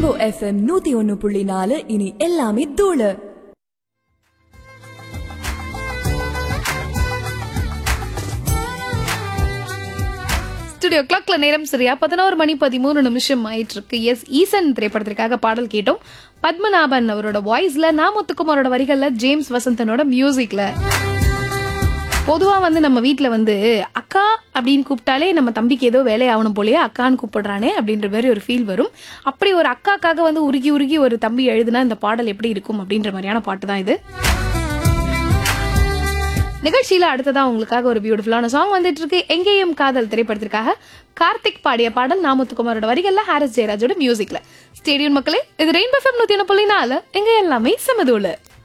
Rainbow FM 101.4 இனி எல்லாமே தூளு. ஸ்டுடியோ கிளாக்ல நேரம் சரியா 11:13 ஆயிட்டு இருக்கு. எஸ், ஈசன் திரைப்படத்திற்காக பாடல் கேட்டோம். பத்மநாபன் அவரோட வாய்ஸ்ல, முத்துக்குமாரோட வரிகள்ல, ஜேம்ஸ் வசந்தனோட மியூசிக்ல. பொதுவா நம்ம வீட்டுல அக்கா அப்படின்னு கூப்பிட்டாலே நம்ம தம்பிக்கு ஏதோ வேலை ஆகணும் போலயே அக்கான்னு கூப்பிடுறானே அப்படின்ற மாதிரி ஒரு ஃபீல் வரும். அப்படி ஒரு அக்காக்காக உருகி உருகி ஒரு தம்பி எழுதுனா இந்த பாடல் எப்படி இருக்கும் அப்படின்ற மாதிரியான பாட்டு தான் இது. நிகழ்ச்சியில அடுத்ததா உங்களுக்காக ஒரு பியூட்டிஃபுல்லான சாங் வந்துட்டு இருக்கு. எங்கேயும் காதல் திரைப்படத்திற்காக கார்த்திக் பாடிய பாடல், முத்துக்குமாரோட வரிகள்ல, ஹாரிஸ் ஜெயராஜோட மியூசிக்ல. ஸ்டேடியம் மக்களே, இது ரெயின்போ FM 101.4 எங்க எல்லாமே சமதூளு.